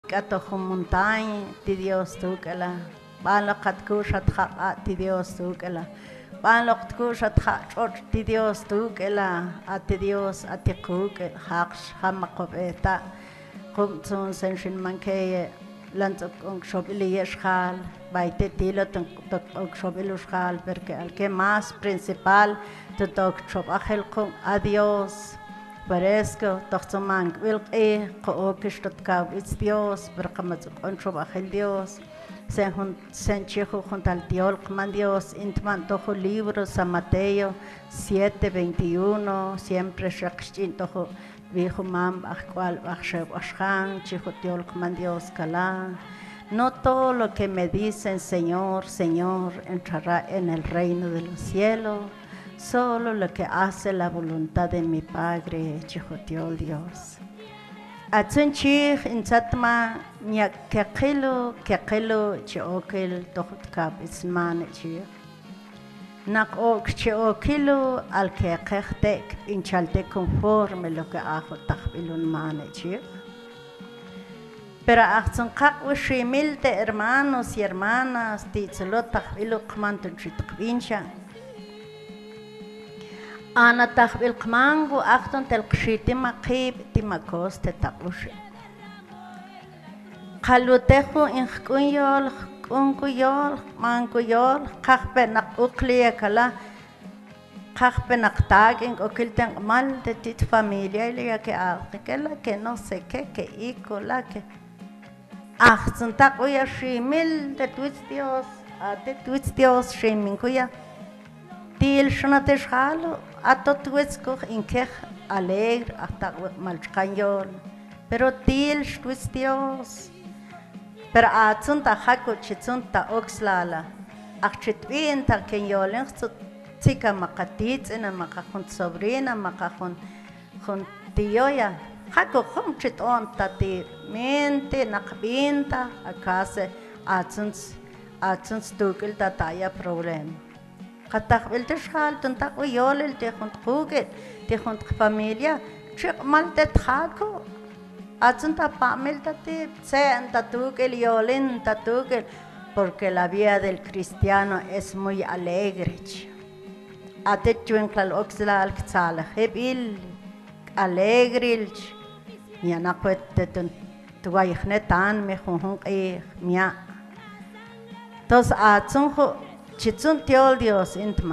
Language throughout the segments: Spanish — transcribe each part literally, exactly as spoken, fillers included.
katojo montaña ti Dios tukala balo katkushat kha ti Dios tukala balo katkushat kha chot ti Dios tukala ati Dios ati kuke haqsh hamakobeta kumtsun senshin mankeye lantok ong shobili yeshal baite tilo tok tok shobili shal porque al que más principal to tok shob achel kum adios parezco toxtomang wil e ko okishtot ka it's Dios berkamat on shob achel Dios sen hun sen chijo juntal tiol man Dios intman tojo libro San Mateo siete veintiuno siempre shakchin tojo viejo mam cual man Dios kala. No todo lo que me dicen Señor, Señor entrará en el reino de los cielos, solo lo que hace la voluntad de mi Padre, Chijotiol Dios. Atsunchich insatma nya kekelo kekelo chiokel tohtkap isman chich. Nak ok chiokilo al que kechtek inchalte conforme lo que hago tahbilun mane. Pero achson kak ushimilte hermanos y hermanas titzelo tahbilu kmanton chitkvincha. Ana tahbil kmangu achton tel kshitima kib timakos te tabushi. Kalutejo inkunyol unkuyol mankuyol kakpe nak ukliya kala kakpe nak tagin okilten mal de tit familia liya que alque que la que no sé qué que ico la que achsun tak uya shimil de tuits Dios a de tuits Dios shimin kuya til shona te shalo ato tuits kuch inkech alegre hasta malchkanyol pero til tuits Dios. Pero a tsunta haku chitsunta oxlala achitwin ta kenyolin tzika makatitz ina makahun sobrina makahun hun tioya haku hum chiton tati mente nakbinta akase a tsuns a tsuns tukil tataya problem katakbil tishal tunta uyolil te hunt kuget te hunt familia chik mal te haku Atsunta pamel tati sean tatukel yolin tatukel porque la vida del cristiano es muy alegre. Ate chuenklal oxlal ktsala hebil alegre ya na puete tuwaykhne tan me khun qi mia tos atsunjo chitsun tiol Dios intma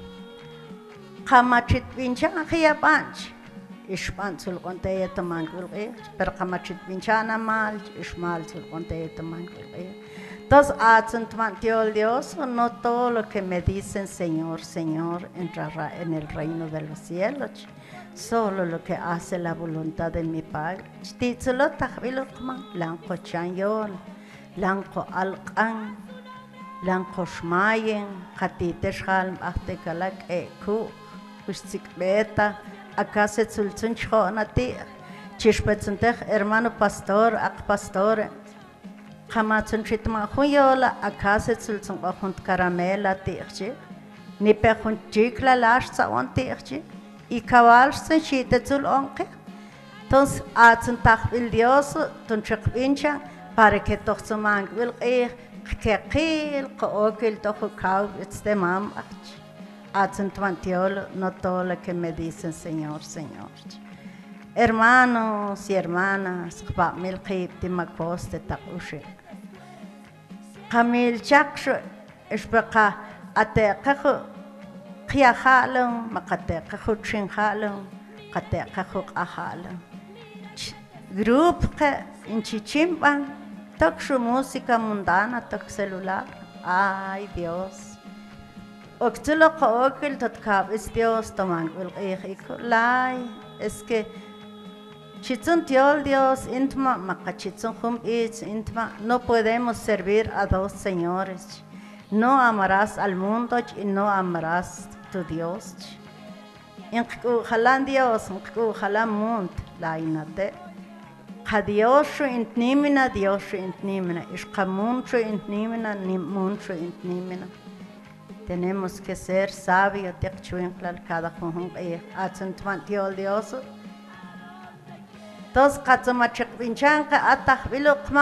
khamachit pincha khia panch Ishman sul conte tamangul eh pero kamachit pinchana mal ishmal sul conte tamangul eh dos atentman Dios no todo lo que me dicen Señor Señor entrará en el reino de los cielos solo lo que hace la voluntad de mi Padre titselo tahbilu kman lanko chanyol lanko alqan lanko shmayen khatite shal achte kalak e ku ustik beta acá se tzultzun chonati chishpetzuntech hermano pastor ak pastor khamatzun chitma khoyola acá se tzultzun bajunt caramela tichi ni pejunt chikla lashza on tichi y cabal se chite tzul onke entonces atzun tahbil Dios tun chikvincha para que toxumang wil qih qil qookil tohu kaw este mam ach Atentmantiolo, no todo lo que me dicen Señor, Señor. Hermanos y hermanas, Kpamil Kip Timakoste Takushe. Kamil Chakshu, Ishbaka, Atekahu, Kiahalum, Makatekahu Chinhalum, Katekahu Ahalum. Grupo in Chichimban, Tokshu música mundana, tok celular. Ay, Dios. Octulo cookil totkab es Dios tomangul ejico lai es que chitzun tiol Dios intma makachitzun hum ich intma no podemos servir a dos señores no amarás al mundo y no amarás tu Dios inqu halan Dios inqu halan mund la inate Dios intnimina Dios intnimina ishqamun intnimina nimun intnimina Tenemos que ser sabios, cada uno de Dios. Todos, cada uno de nosotros,